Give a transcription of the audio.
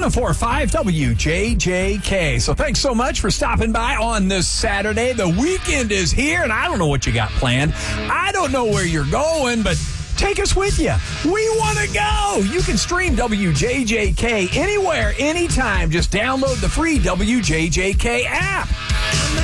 1045 WJJK. So thanks so much for stopping by on this Saturday. The weekend is here, and I don't know what you got planned. I don't know where you're going, but take us with you. We want to go. You can stream WJJK anywhere, anytime. Just download the free WJJK app.